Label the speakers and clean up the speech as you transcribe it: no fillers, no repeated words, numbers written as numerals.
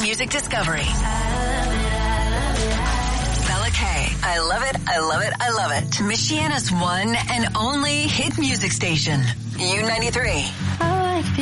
Speaker 1: music discovery. Bella K. I love it, I love it, I love it. Michiana's one and only hit music station. U93.